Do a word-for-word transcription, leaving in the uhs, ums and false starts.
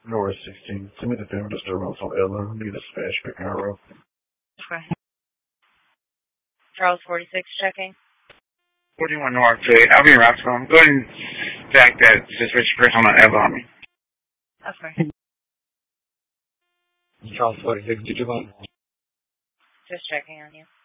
North sixteen. Send me the family disturbance on Ella. Need a smash pick in a row. Okay. Charles forty-six checking. forty-one North, J. I'll be in Roscoe. Go ahead and stack that suspicious person on Ella on me. Okay. Charles forty-six, did you want? Just checking on you.